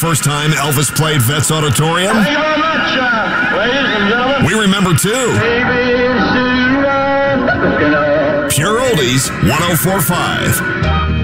first time Elvis played Vets Auditorium? Thank you very much, ladies and gentlemen. We remember too. Pure Oldies 104.5.